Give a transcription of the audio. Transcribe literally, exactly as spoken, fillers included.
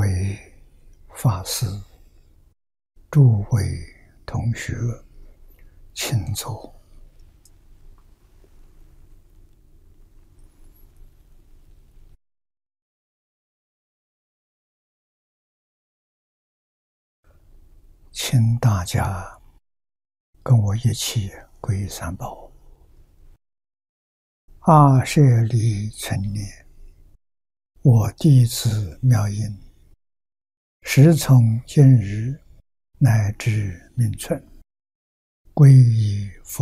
位法师、诸位同学，请坐。请大家跟我一起皈依三宝。阿舍利存念，我弟子妙音，时从今日乃至命存，皈依佛